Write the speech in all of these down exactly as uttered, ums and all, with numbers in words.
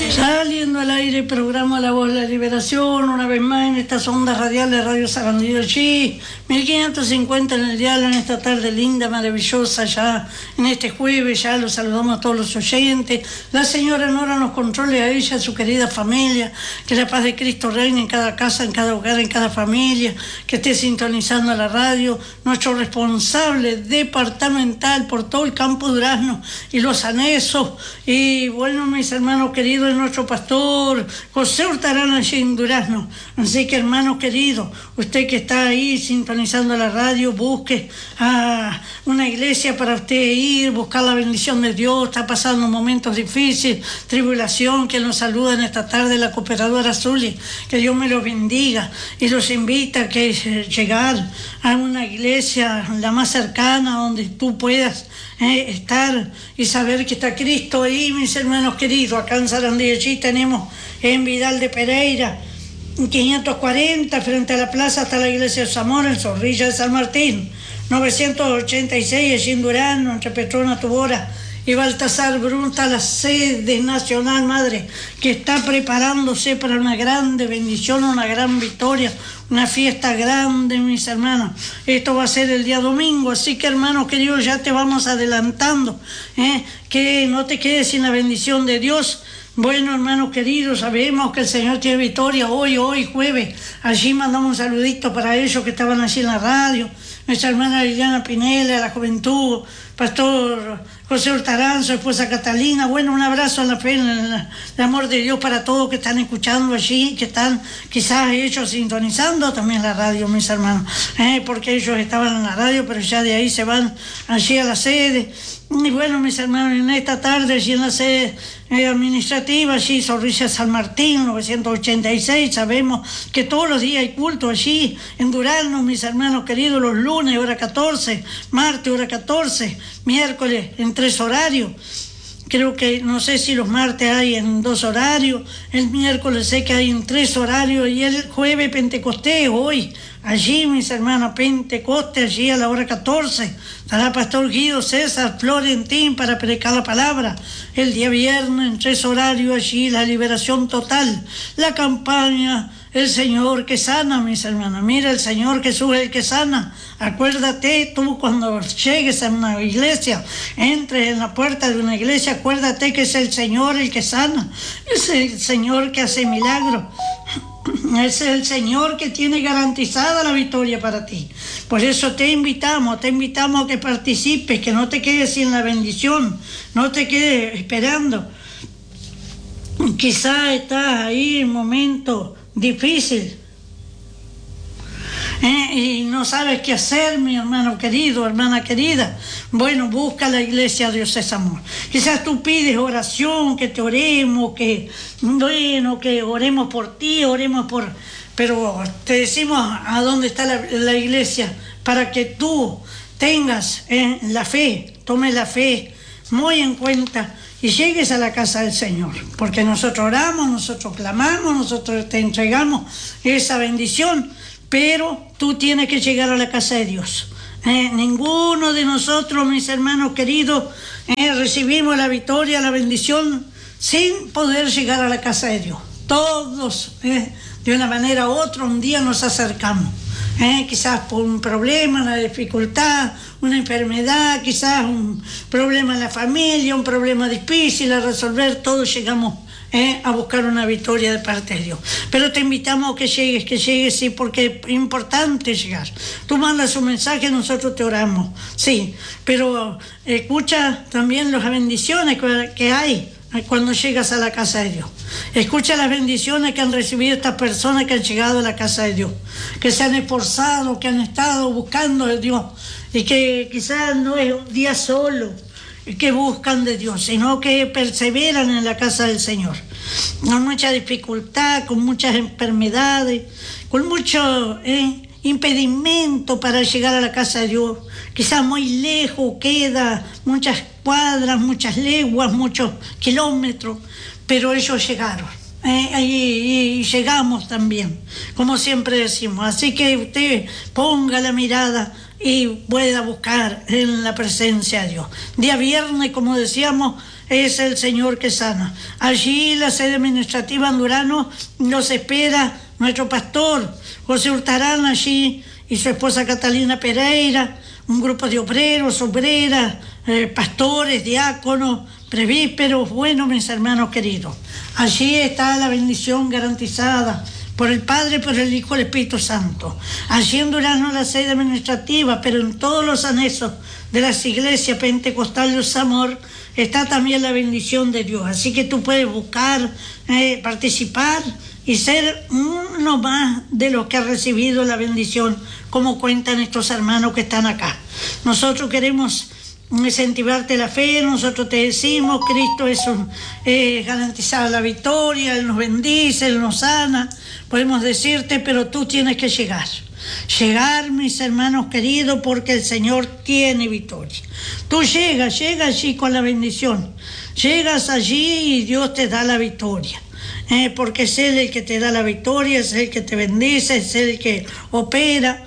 Saliendo al aire, programa La Voz de la Liberación, una vez más en estas ondas radiales Radio Sarandí del Chi, mil quinientos cincuenta en el dial, en esta tarde linda, maravillosa, ya en este jueves, ya los saludamos a todos los oyentes. La señora Nora nos controle a ella, a su querida familia, que la paz de Cristo reine en cada casa, en cada hogar, en cada familia, que esté sintonizando la radio, nuestro responsable departamental por todo el campo Durazno y los anexos, y bueno, mis hermanos queridos, de nuestro pastor José Hurtarán allí en Durazno. Así que, hermano querido, usted que está ahí sintonizando la radio, busque a una iglesia para usted ir, buscar la bendición de Dios. Está pasando momentos difíciles, tribulación, que nos saluda en esta tarde la cooperadora Zuli, que Dios me los bendiga, y los invita a que llegar a una iglesia la más cercana donde tú puedas Eh, estar y saber que está Cristo ahí, mis hermanos queridos. Acá en Sarandí allí tenemos en Vidal de Pereira quinientos cuarenta, frente a la plaza hasta la iglesia de Zamora, en Zorrilla de San Martín, novecientos ochenta y seis allí en Durazno, entre Petrona Tubora y Baltasar Brunta, la sede nacional madre, que está preparándose para una grande bendición, una gran victoria, una fiesta grande, mis hermanos. Esto va a ser el día domingo, así que, hermanos queridos, ya te vamos adelantando, ¿eh? Que no te quedes sin la bendición de Dios. Bueno, hermanos queridos, sabemos que el Señor tiene victoria hoy, hoy jueves. Allí mandamos un saludito para ellos que estaban allí en la radio. Nuestra hermana Liliana Pinela, la juventud, pastor José Hurtarán, su esposa Catalina. Bueno, un abrazo a la fe, en el, el amor de Dios para todos que están escuchando allí, que están quizás ellos sintonizando también la radio, mis hermanos, eh, porque ellos estaban en la radio, pero ya de ahí se van allí a la sede. Y bueno, mis hermanos, en esta tarde allí en la sede eh, administrativa, allí Zorrilla San Martín, novecientos ochenta y seis, sabemos que todos los días hay culto allí en Durazno, mis hermanos queridos, los lunes, hora catorce, martes, hora catorce, miércoles, en tres horarios. Creo que, no sé si los martes hay en dos horarios, el miércoles sé que hay en tres horarios, y el jueves Pentecostés, hoy, allí, mis hermanos, Pentecostés, allí a la hora catorce, estará Pastor Guido César Florentín para predicar la palabra. El día viernes, en tres horarios, allí, la liberación total, la campaña, el Señor que sana, mis hermanos. Mira, el Señor Jesús es el que sana. Acuérdate tú cuando llegues a una iglesia, entres en la puerta de una iglesia, acuérdate que es el Señor el que sana, es el Señor que hace milagros, es el Señor que tiene garantizada la victoria para ti. Por eso te invitamos, te invitamos a que participes, que no te quedes sin la bendición, no te quedes esperando. Quizás estás ahí en momento difícil, ¿eh? Y no sabes qué hacer, mi hermano querido, hermana querida. Bueno, busca la iglesia Dios es amor. Quizás tú pides oración, que te oremos, que bueno, que oremos por ti, oremos por... Pero te decimos a dónde está la, la iglesia, para que tú tengas eh, la fe, tomes la fe muy en cuenta y llegues a la casa del Señor, porque nosotros oramos, nosotros clamamos, nosotros te entregamos esa bendición, pero tú tienes que llegar a la casa de Dios. Eh, ninguno de nosotros, mis hermanos queridos, eh, recibimos la victoria, la bendición, sin poder llegar a la casa de Dios. Todos, eh, de una manera u otra, un día nos acercamos. Eh, quizás por un problema, una dificultad, una enfermedad, quizás un problema en la familia, un problema difícil a resolver, todos llegamos eh, a buscar una victoria de parte de Dios. Pero te invitamos a que llegues, que llegues, sí, porque es importante llegar. Tú mandas un mensaje, nosotros te oramos, sí, pero escucha también las bendiciones que hay cuando llegas a la casa de Dios. Escucha las bendiciones que han recibido estas personas que han llegado a la casa de Dios, que se han esforzado, que han estado buscando de Dios, y que quizás no es un día solo que buscan de Dios, sino que perseveran en la casa del Señor, con mucha dificultad, con muchas enfermedades, con mucho eh, impedimento para llegar a la casa de Dios. Quizás muy lejos queda, muchas cuadras, muchas leguas, muchos kilómetros, pero ellos llegaron, eh, y, y llegamos también, como siempre decimos. Así que usted ponga la mirada y pueda buscar en la presencia de Dios. Día viernes, como decíamos, es el Señor que sana. Allí la sede administrativa en Durano nos espera nuestro pastor José Hurtarán allí y su esposa Catalina Pereira, un grupo de obreros, obreras, eh, pastores, diáconos, presbíteros, bueno, mis hermanos queridos. Allí está la bendición garantizada por el Padre, por el Hijo y el Espíritu Santo. Allí en Durano la sede administrativa, pero en todos los anexos de las iglesias pentecostales de Amor está también la bendición de Dios. Así que tú puedes buscar, eh, participar y ser uno más de los que ha recibido la bendición, como cuentan estos hermanos que están acá. Nosotros queremos incentivarte la fe, nosotros te decimos, Cristo es un, eh, garantizada la victoria, Él nos bendice, Él nos sana, podemos decirte, pero tú tienes que llegar. Llegar, mis hermanos queridos, porque el Señor tiene victoria. Tú llegas, llegas allí con la bendición, llegas allí y Dios te da la victoria. Eh, porque es Él el que te da la victoria, es Él que te bendice, es Él que opera,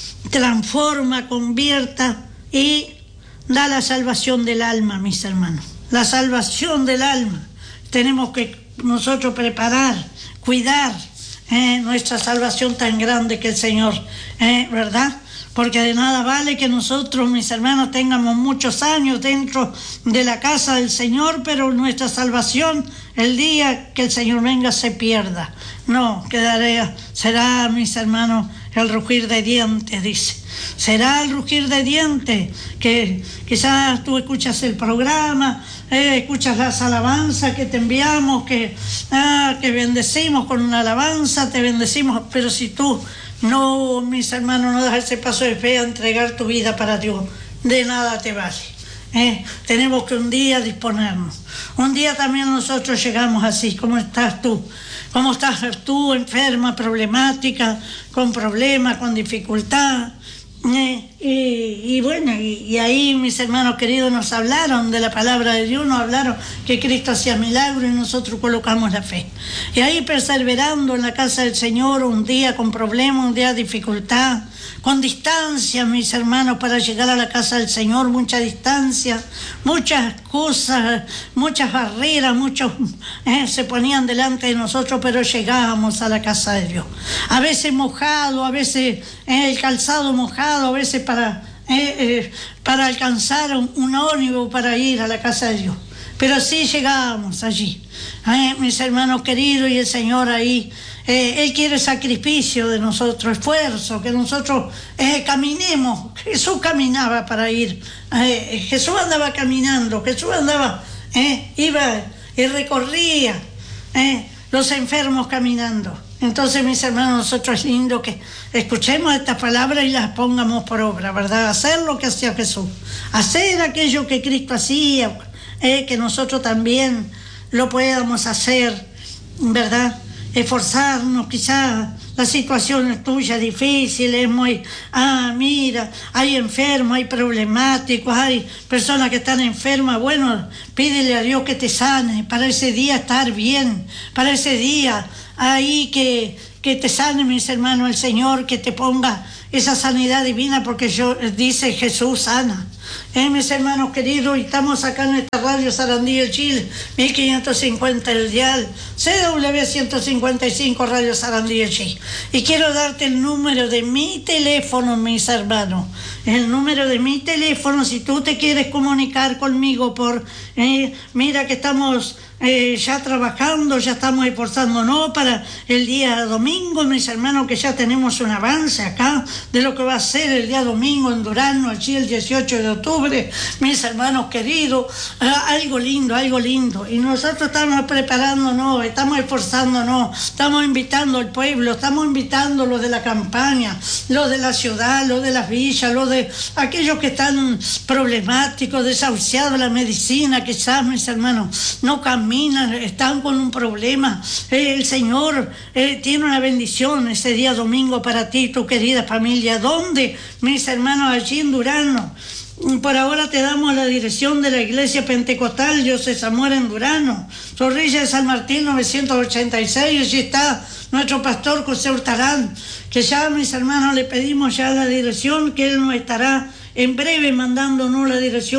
transforma, convierta y da la salvación del alma, mis hermanos. La salvación del alma. Tenemos que nosotros preparar, cuidar eh, nuestra salvación tan grande que el Señor, eh, ¿verdad? Porque de nada vale que nosotros, mis hermanos, tengamos muchos años dentro de la casa del Señor, pero nuestra salvación, el día que el Señor venga, se pierda. No, quedará, será, mis hermanos, el rugir de dientes, dice. Será el rugir de dientes, que quizás tú escuchas el programa, eh, escuchas las alabanzas que te enviamos, que, ah, que bendecimos con una alabanza, te bendecimos, pero si tú no, mis hermanos, no das ese paso de fe a entregar tu vida para Dios, de nada te vale. Eh, tenemos que un día disponernos. Un día también nosotros llegamos así. ¿Cómo estás tú? ¿Cómo estás tú, enferma, problemática, con problemas, con dificultad? Eh, y, y bueno, y, y ahí mis hermanos queridos nos hablaron de la palabra de Dios, nos hablaron que Cristo hacía milagros y nosotros colocamos la fe. Y ahí perseverando en la casa del Señor, un día con problemas, un día de dificultad, con distancia, mis hermanos, para llegar a la casa del Señor, mucha distancia, muchas cosas, muchas barreras, muchos eh, se ponían delante de nosotros, pero llegábamos a la casa de Dios. A veces mojado, a veces eh, el calzado mojado, a veces para, eh, eh, para alcanzar un, un ómnibus para ir a la casa de Dios. Pero sí llegábamos allí, eh, mis hermanos queridos, y el Señor ahí. Eh, él quiere sacrificio de nosotros, esfuerzo, que nosotros eh, caminemos. Jesús caminaba para ir, eh, Jesús andaba caminando, Jesús andaba, eh, iba y recorría eh, los enfermos caminando. Entonces, mis hermanos, nosotros es lindo que escuchemos estas palabras y las pongamos por obra, ¿verdad? Hacer lo que hacía Jesús, hacer aquello que Cristo hacía, eh, que nosotros también lo podamos hacer, ¿verdad? Esforzarnos, quizás la situación es tuya difícil, es muy, ah, mira, hay enfermos, hay problemáticos, hay personas que están enfermas. Bueno, pídele a Dios que te sane, para ese día estar bien, para ese día ahí que, que te sane, mis hermanos, el Señor, que te ponga esa sanidad divina, porque yo, dice Jesús sana. Eh, mis hermanos queridos, y estamos acá en esta radio Sarandí, Chile, mil quinientos cincuenta el dial, C W ciento cincuenta y cinco Radio Sarandí, Chile. Y quiero darte el número de mi teléfono, mis hermanos. El número de mi teléfono, si tú te quieres comunicar conmigo por, eh, mira que estamos eh, ya trabajando, ya estamos esforzándonos para el día domingo, mis hermanos, que ya tenemos un avance acá de lo que va a ser el día domingo en Durano, allí el dieciocho de octubre, mis hermanos queridos, ah, algo lindo, algo lindo. Y nosotros estamos preparándonos, estamos esforzándonos, estamos invitando al pueblo, estamos invitando los de la campaña, los de la ciudad, los de las villas, los de aquellos que están problemáticos, desahuciados de la medicina, quizás, mis hermanos, no caminan, están con un problema. Eh, el Señor eh, tiene una bendición ese día domingo para ti, tu querida familia. ¿Dónde, mis hermanos? Allí en Durano. Por ahora te damos la dirección de la Iglesia Pentecostal José Zamora en Durano, Zorrilla de San Martín novecientos ochenta y seis. Allí está nuestro pastor José Hurtarán, que ya, mis hermanos, le pedimos ya la dirección, que él nos estará en breve mandándonos la dirección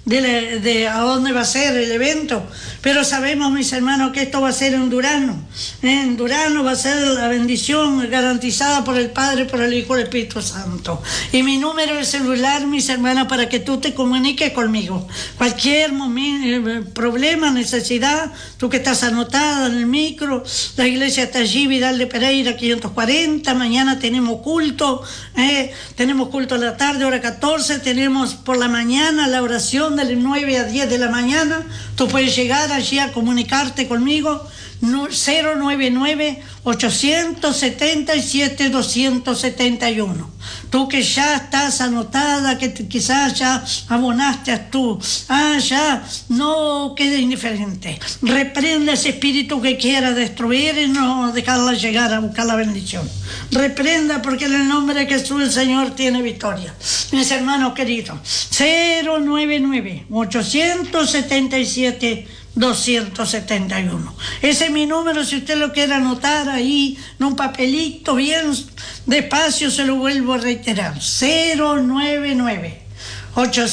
de, la, de a dónde va a ser el evento, pero sabemos, mis hermanos, que esto va a ser en Durano. En Durano va a ser la bendición garantizada por el Padre, por el Hijo y el Espíritu Santo. Y mi número de celular, mis hermanos, para que tú te comuniques conmigo. Cualquier momento, problema, necesidad, tú que estás anotada en el micro, la iglesia está allí, Vidal de Pereira, quinientos cuarenta, mañana tenemos culto, eh, tenemos culto a la tarde, hora catorce, tenemos por la mañana la oración de las nueve a diez de la mañana, tú puedes llegar allí a comunicarte conmigo, cero nueve nueve, ocho siete siete, dos siete uno. Tú que ya estás anotada, que te, quizás ya abonaste a tú, ah, ya no quede indiferente. Reprenda ese espíritu que quiera destruir y no dejarla llegar a buscar la bendición. Reprenda, porque en el nombre de Jesús el Señor tiene victoria. Mis hermanos queridos, cero nueve nueve, ocho siete siete, dos siete uno. Ese es mi número, si usted lo quiere anotar ahí en un papelito bien despacio, se lo vuelvo a reiterar. cero nueve nueve, ocho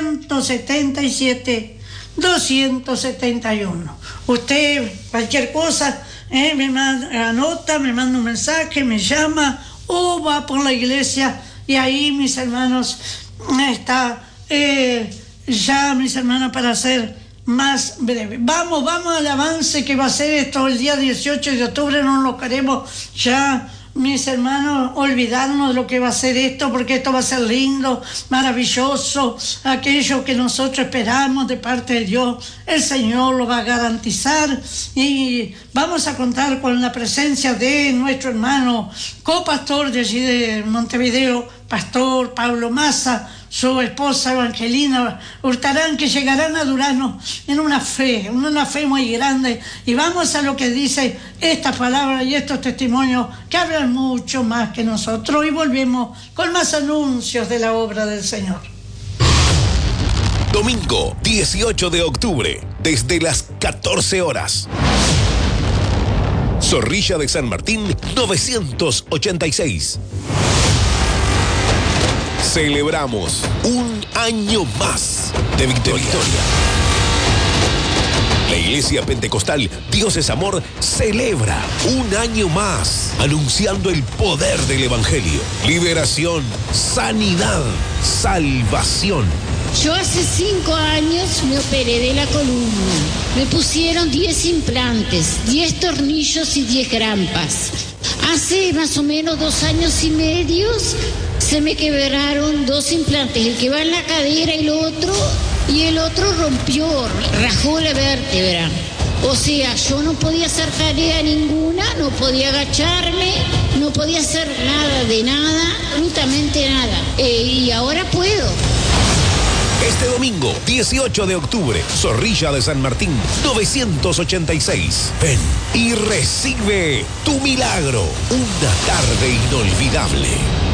siete siete, dos siete uno. Usted, cualquier cosa, eh, me manda, anota, me manda un mensaje, me llama o va por la iglesia y ahí, mis hermanos, está eh, ya, mis hermanos, para hacer más breve. Vamos, vamos al avance que va a ser esto el día dieciocho de octubre. No lo queremos ya, mis hermanos, olvidarnos de lo que va a ser esto, porque esto va a ser lindo, maravilloso, aquello que nosotros esperamos de parte de Dios, el Señor lo va a garantizar y vamos a contar con la presencia de nuestro hermano copastor de allí de Montevideo, Pastor Pablo Massa, su esposa Evangelina Hurtarán, que llegarán a Durano en una fe, en una fe muy grande. Y vamos a lo que dice esta palabra y estos testimonios que hablan mucho más que nosotros. Y volvemos con más anuncios de la obra del Señor. Domingo dieciocho de octubre, desde las catorce horas. Zorrilla de San Martín novecientos ochenta y seis. Celebramos un año más de victoria. La Iglesia Pentecostal Dios es Amor celebra un año más, anunciando el poder del Evangelio, liberación, sanidad, salvación. Yo hace cinco años me operé de la columna. Me pusieron diez implantes, diez tornillos y diez grampas. Hace más o menos dos años y medio se me quebraron dos implantes, el que va en la cadera y el otro, y el otro rompió, rajó la vértebra. O sea, yo no podía hacer tarea ninguna, no podía agacharme, no podía hacer nada de nada, absolutamente nada. Eh, y ahora puedo. Este domingo, dieciocho de octubre, Zorrilla de San Martín, novecientos ochenta y seis. Ven y recibe tu milagro. Una tarde inolvidable.